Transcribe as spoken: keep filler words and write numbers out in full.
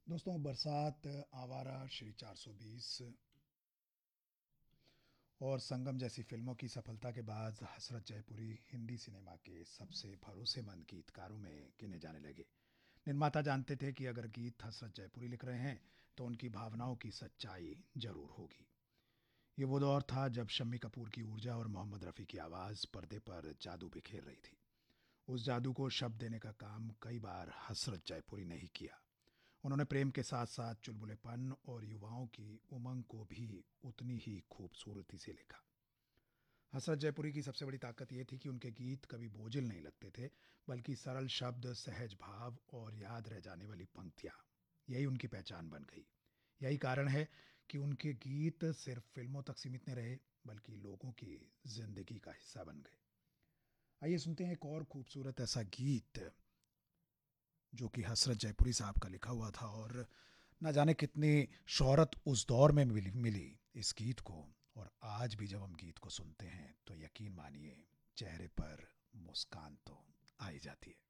दोस्तों, बरसात, आवारा, श्री चार सौ बीस और संगम जैसी फिल्मों की सफलता के बाद हसरत जयपुरी हिंदी सिनेमा के सबसे भरोसेमंद गीतकारों में गिने जाने लगे। निर्माता जानते थे कि अगर गीत हसरत जयपुरी लिख रहे हैं तो उनकी भावनाओं की सच्चाई जरूर होगी। ये वो दौर था जब शम्मी कपूर की ऊर्जा और मोहम्मद रफ़ी की आवाज़ पर्दे पर जादू बिखेर रही थी। उस जादू को शब्द देने का काम कई बार हसरत जयपुरी ने ही किया। उन्होंने प्रेम के साथ साथ चुलबुलेपन और युवाओं की उमंग को भी उतनी ही खूबसूरती से लिखा। हसरत जयपुरी की सबसे बड़ी ताकत यह थी कि उनके गीत कभी बोझिल नहीं लगते थे, बल्कि सरल शब्द, सहज भाव और याद रह जाने वाली पंक्तियां, यही उनकी पहचान बन गई। यही कारण है कि उनके गीत सिर्फ फिल्मों तक सीमित नहीं रहे, बल्कि लोगों की जिंदगी का हिस्सा बन गए। आइए सुनते हैं एक और खूबसूरत ऐसा गीत जो कि हसरत जयपुरी साहब का लिखा हुआ था, और ना जाने कितनी शोहरत उस दौर में मिली मिली इस गीत को। और आज भी जब हम गीत को सुनते हैं तो यकीन मानिए, चेहरे पर मुस्कान तो आ ही जाती है।